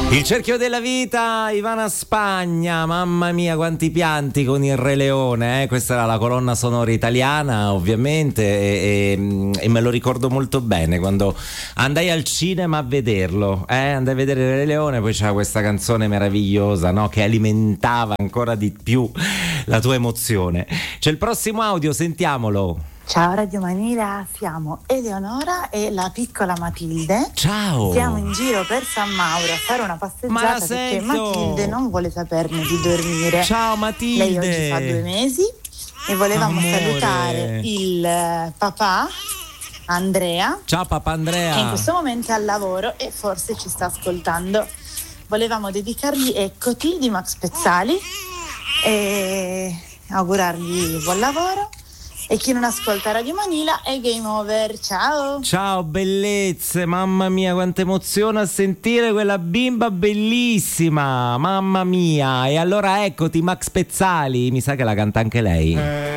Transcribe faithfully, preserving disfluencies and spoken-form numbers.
Il cerchio della vita, Ivana Spagna, mamma mia quanti pianti con il Re Leone, eh? Questa era la colonna sonora italiana ovviamente e, e, e me lo ricordo molto bene quando andai al cinema a vederlo, eh? andai a vedere il Re Leone, poi c'era questa canzone meravigliosa, no? Che alimentava ancora di più la tua emozione. C'è il prossimo audio, sentiamolo. Ciao Radio Manila, siamo Eleonora e la piccola Matilde. Ciao. Siamo in giro per San Mauro a fare una passeggiata Ma la perché sento. Matilde non vuole saperne di dormire. Ciao Matilde. Lei oggi fa due mesi e volevamo Amore. salutare il eh, papà Andrea. Ciao papà Andrea. Che in questo momento è al lavoro e forse ci sta ascoltando. Volevamo dedicargli Eccoti di Max Pezzali e augurargli buon lavoro. E chi non ascolta Radio Manila è game over. Ciao. Ciao bellezze, mamma mia quanta emozione a sentire quella bimba bellissima, mamma mia. E allora eccoti Max Pezzali, mi sa che la canta anche lei.